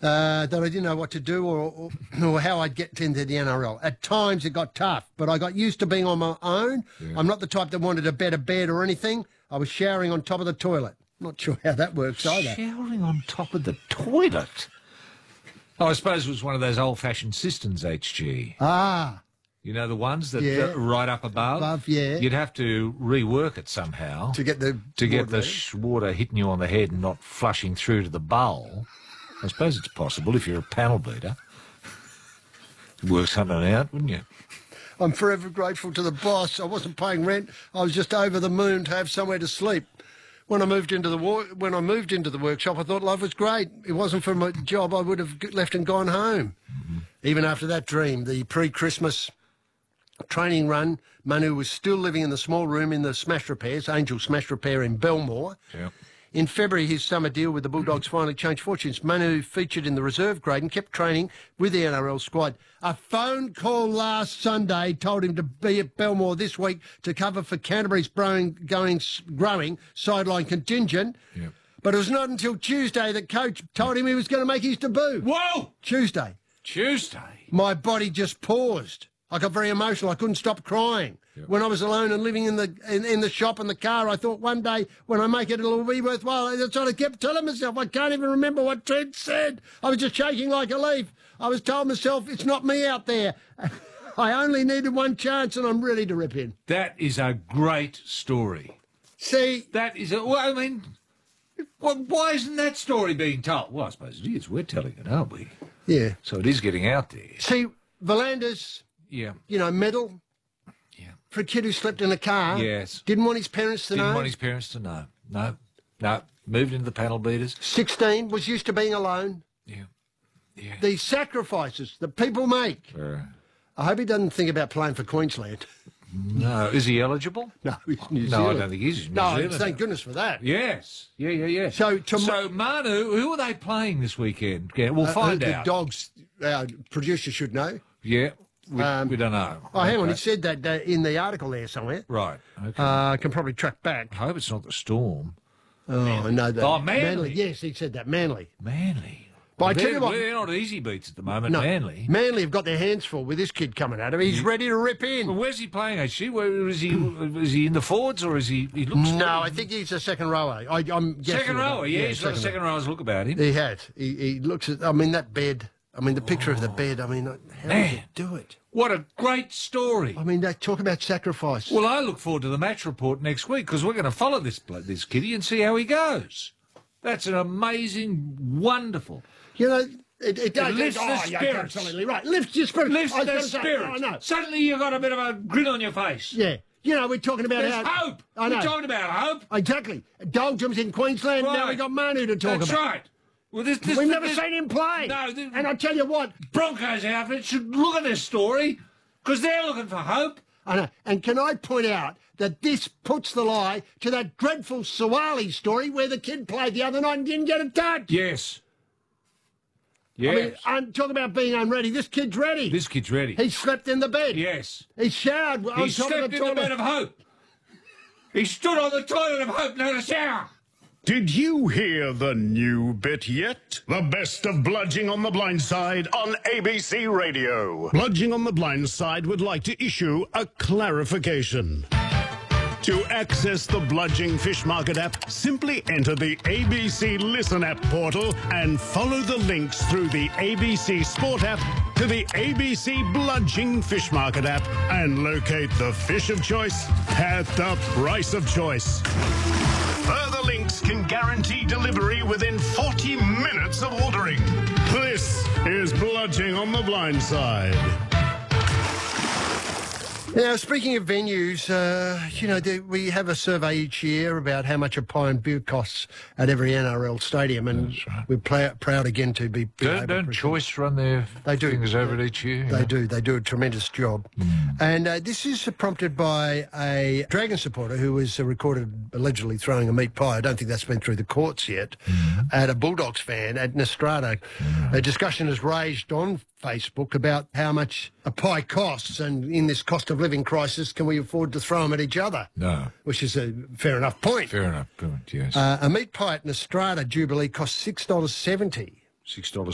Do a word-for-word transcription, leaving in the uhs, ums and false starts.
uh, that I didn't know what to do or, or, or how I'd get into the N R L. At times it got tough, but I got used to being on my own. Yeah. I'm not the type that wanted a better bed or anything. I was showering on top of the toilet. Not sure how that works either. Showering on top of the toilet? Oh, I suppose it was one of those old-fashioned cisterns, H G. Ah. You know, the ones that yeah. uh, right up above? Above, yeah. You'd have to rework it somehow. To get the To get the water, sh water hitting you on the head and not flushing through to the bowl. I suppose it's possible if you're a panel beater. Work something out, wouldn't you? I'm forever grateful to the boss. I wasn't paying rent. I was just over the moon to have somewhere to sleep. When I moved into the when I moved into the workshop, I thought life was great. It wasn't for my job, I would have left and gone home. Mm-hmm. Even after that dream, the pre-Christmas training run, Manu was still living in the small room in the Smash Repairs, Angel Smash Repair in Belmore. Yeah. In February, his summer deal with the Bulldogs finally changed fortunes. Manu featured in the reserve grade and kept training with the N R L squad. A phone call last Sunday told him to be at Belmore this week to cover for Canterbury's growing, going, growing sideline contingent. Yep. But it was not until Tuesday that Coach told him he was going to make his debut. Whoa! Tuesday. Tuesday? My body just paused. I got very emotional. I couldn't stop crying. Yep. When I was alone and living in the in, in the shop and the car, I thought one day when I make it, it'll be worthwhile. That's what I kept telling myself. I can't even remember what Trent said. I was just shaking like a leaf. I was telling myself, it's not me out there. I only needed one chance and I'm ready to rip in. That is a great story. See? That is a... Well, I mean, well, why isn't that story being told? Well, I suppose it is. We're telling it, aren't we? Yeah. So it is getting out there. See, Volandis, yeah. you know, medal. For a kid who slept in a car. Yes. Didn't want his parents to Didn't know. Didn't want his parents to know. No. No. Moved into the panel beaters. sixteen, was used to being alone. Yeah. Yeah. The sacrifices that people make. Uh, I hope he doesn't think about playing for Queensland. No. Is he eligible? No, he's New no, Zealand. I don't think he's New no, Zealand. thank goodness for that. Yes. Yeah, yeah, yeah. So, to so Manu, who are they playing this weekend? Yeah, we'll uh, find uh, out. The Dogs, our producer should know. Yeah. We, um, we don't know. Oh, okay. hang on. He said that uh, in the article there somewhere. Right. Okay. Uh, I can probably track back. I hope it's not the Storm. Oh, I know that. Oh, Manly. Manly. Yes, he said that. Manly. Manly. But well, I tell you what, they're not easy beats at the moment, no, Manly. Manly have got their hands full with this kid coming at him. He's yeah. ready to rip in. Well, where's he playing, actually? Where is he? Is he in the forwards or is he? He looks. No, good. I think he's a second rower. I, I'm guessing. Second rower, yeah. yeah He's got a second rower's look about him. He has. He, he looks at. I mean, that bed. I mean, the picture oh. of the bed. I mean, how Man. did he do it? What a great story. I mean, they talk about sacrifice. Well, I look forward to the match report next week because we're going to follow this this kiddie and see how he goes. That's an amazing, wonderful. You know, it, it, it lifts oh, the spirits. You're absolutely right. Lifts your spirits. Lifts the spirits. Say, oh, Suddenly you've got a bit of a grin on your face. Yeah. You know, we're talking about There's how... hope. I know. We're talking about hope. Exactly. Doldrum's in Queensland, right. now we got Manu to talk That's about. That's right. Well, this, this, We've this, never this, seen him play. No. This, and I tell you what... Broncos outfit should look at this story because they're looking for hope. I know. And can I point out that this puts the lie to that dreadful Sawali story where the kid played the other night and didn't get a touch? Yes. Yes. I mean, I'm talking about being unready. This kid's ready. This kid's ready. He slept in the bed. Yes. He showered. He slept in the bed of hope. He stood on the toilet of hope, not a shower. Did you hear the new bit yet? The best of Bludging on the Blind Side on A B C Radio. Bludging on the Blind Side would like to issue a clarification. To access the Bludging Fish Market app, simply enter the A B C Listen app portal and follow the links through the A B C Sport app to the A B C Bludging Fish Market app and locate the fish of choice at the price of choice. Further links can guarantee delivery within forty minutes of ordering. This is Bludging on the Blind Side. Now, speaking of venues, uh, you know, the, we have a survey each year about how much a pie and beer costs at every N R L stadium, and right. we're pl- proud again to be... be don't don't Choice run their they do. things over it each year? They yeah. do. They do a tremendous job. Mm. And uh, this is prompted by a Dragon supporter who was uh, recorded allegedly throwing a meat pie. I don't think that's been through the courts yet. Mm. At a Bulldogs fan at Nostrada. Mm. A discussion has raged on Facebook about how much a pie costs, and in this cost of living crisis, can we afford to throw them at each other? No. Which is a fair enough point. Fair enough point, yes. Uh, a meat pie at Nostrada Jubilee costs six dollars seventy. six dollars